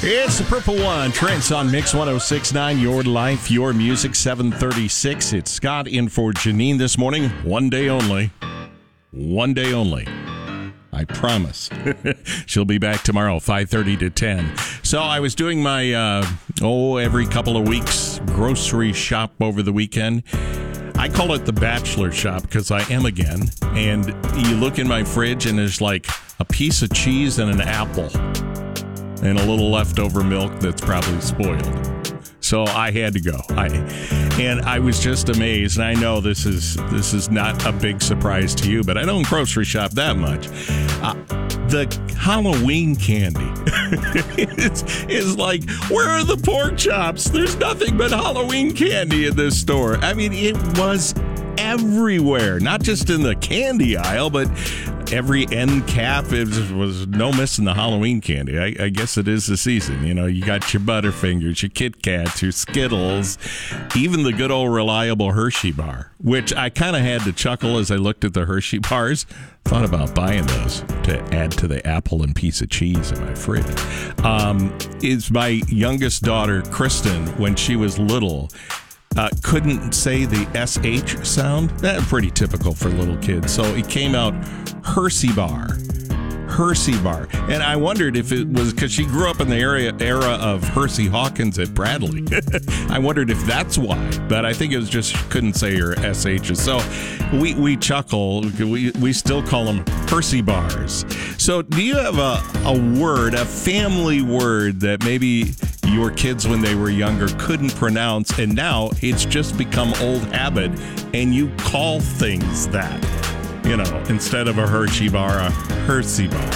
It's the Purple One. Trent's on Mix 106.9, your life, your music, 736. It's Scott in for Janine this morning. One day only. One day only. I promise. She'll be back tomorrow, 5:30 to 10. So I was doing my, every couple of weeks grocery shop over the weekend. I call it the bachelor shop because I am again. And you look in my fridge and there's like a piece of cheese and an apple. And a little leftover milk that's probably spoiled. So I had to go. I was just amazed. And I know this is not a big surprise to you, but I don't grocery shop that much. The Halloween candy is like, where are the pork chops? There's nothing but Halloween candy in this store. I mean, it was everywhere, not just in the candy aisle, but every end cap. It was no missing the Halloween candy. I guess it is the season. You know, you got your Butterfingers, your Kit Kats, your Skittles, even the good old reliable Hershey bar, which I kind of had to chuckle as I looked at the Hershey bars. Thought about buying those to add to the apple and piece of cheese in my fridge. Is my youngest daughter, Kristen, when she was little, couldn't say the SH sound. That's pretty typical for little kids. So it came out Hershey bar. Hershey bar. And I wondered if it was because she grew up in the era of Hersey Hawkins at Bradley. I wondered if that's why. But I think it was just she couldn't say her SHs. So we chuckle. We still call them Hershey bars. So do you have a word, a family word that maybe your kids when they were younger couldn't pronounce, and now it's just become old habit and you call things that, you know, instead of a Hershey bar, a Hershey bar?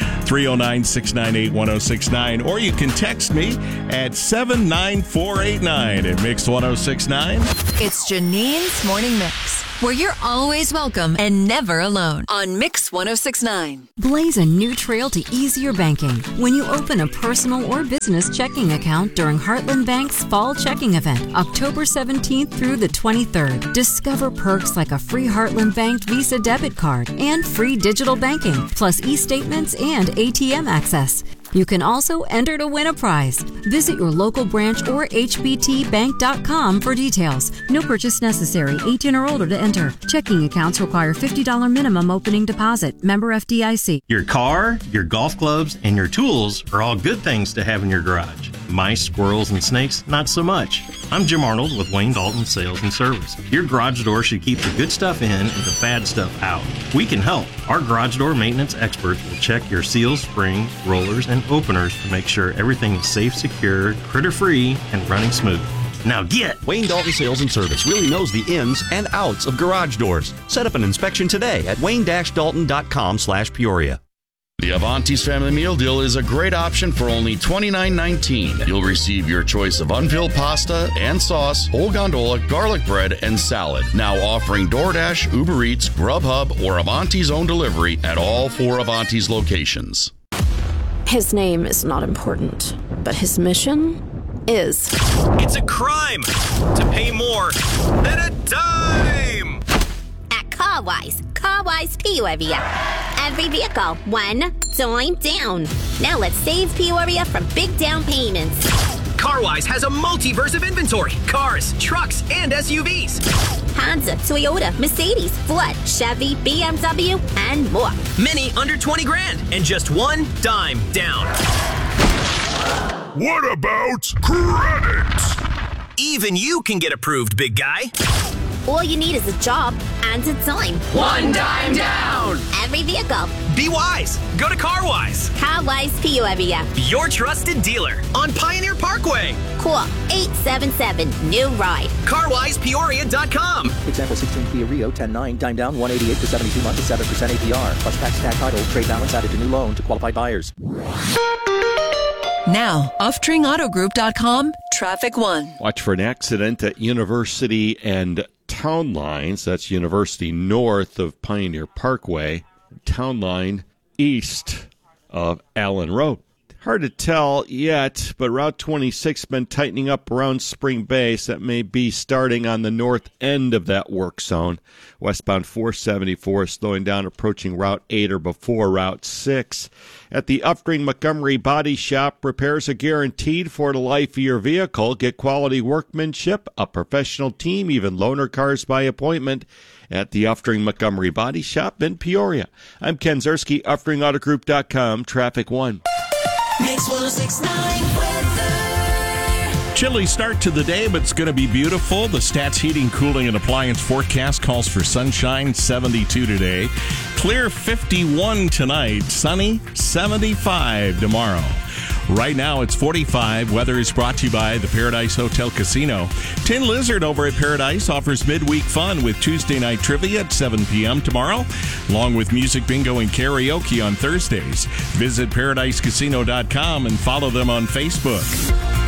309-698-1069, or you can text me at 79489 at Mix 1069. It's Janine's Morning Mix, where you're always welcome and never alone on Mix 1069. Blaze a new trail to easier banking when you open a personal or business checking account during Heartland Bank's Fall Checking Event, October 17th through the 23rd. Discover perks like a free Heartland Bank Visa debit card and free digital banking, plus e-statements and ATM access. You can also enter to win a prize. Visit your local branch or hbtbank.com for details. No purchase necessary. 18 or older to enter. Checking accounts require $50 minimum opening deposit. Member FDIC. Your car, your golf clubs, and your tools are all good things to have in your garage. Mice, squirrels, and snakes, not so much. I'm Jim Arnold with Wayne Dalton Sales and Service. Your garage door should keep the good stuff in and the bad stuff out. We can help. Our garage door maintenance experts will check your seals, springs, rollers, and openers to make sure everything is safe, secure, critter-free, and running smooth. Now get! Wayne Dalton Sales and Service really knows the ins and outs of garage doors. Set up an inspection today at wayne-dalton.com/Peoria. The Avanti's Family Meal Deal is a great option for only $29.19. You'll receive your choice of unfilled pasta and sauce, whole gondola, garlic bread, and salad. Now offering DoorDash, Uber Eats, Grubhub, or Avanti's own delivery at all 4 Avanti's locations. His name is not important, but his mission is. It's a crime to pay more than a dime! At CarWise Peoria. Every vehicle, $1 dime down. Now let's save Peoria from big down payments. CarWise has a multiverse of inventory. Cars, trucks, and SUVs. Honda, Toyota, Mercedes, Ford, Chevy, BMW, and more. Many under 20 grand and just $1 dime down. What about credit? Even you can get approved, big guy. All you need is a job and a dime. $1 dime down. Every vehicle. Be wise. Go to CarWise. CarWise Peoria. Your trusted dealer on Pioneer Parkway. Call 877-NEW-RIDE. CarWisePeoria.com. Example 16 Kia Rio 10.9, dime down 188 for 72 months at 7% APR. Plus tax, tag title, trade balance added to new loan to qualified buyers. Now, OffTringAutoGroup.com, Traffic 1. Watch for an accident at University and Town Lines. That's University north of Pioneer Parkway. Town Line east of Allen Road. Hard to tell yet, but Route 26 been tightening up around Spring Bay, so that may be starting on the north end of that work zone. Westbound 474 slowing down, approaching Route 8 or before Route 6. At the Uftring Montgomery Body Shop, repairs are guaranteed for the life of your vehicle. Get quality workmanship, a professional team, even loaner cars by appointment at the Uftring Montgomery Body Shop in Peoria. I'm Ken Zerski, UfteringAutogroup.com, Traffic 1. Mix 106.9 weather. Chilly start to the day, but it's going to be beautiful. The Stats Heating, Cooling, and Appliance forecast calls for sunshine, 72 today. Clear 51 tonight. Sunny, 75 tomorrow. Right now, it's 45. Weather is brought to you by the Paradise Hotel Casino. Tin Lizard over at Paradise offers midweek fun with Tuesday night trivia at 7 p.m. tomorrow, along with music bingo and karaoke on Thursdays. Visit ParadiseCasino.com and follow them on Facebook.